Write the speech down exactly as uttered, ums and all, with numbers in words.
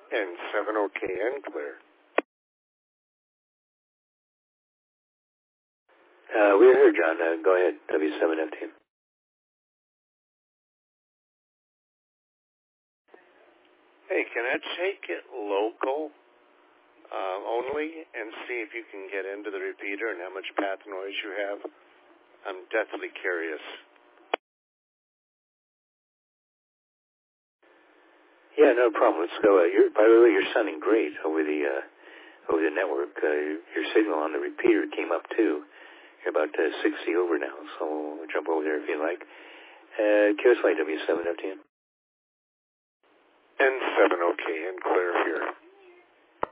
N seven okay and clear. Uh, we're here, John. Uh, go ahead, W seven F T. Hey, can I take it local uh, only and see if you can get into the repeater and how much path noise you have? I'm deathly curious. Yeah, no problem. Let's go. Uh, you're, by the way, you're sounding great over the uh, over the network. Uh, your signal on the repeater came up too. You're about uh, sixty over now, so we'll jump over there if you like. Uh, Q S Y W seven F T N. N seven okay and clear here.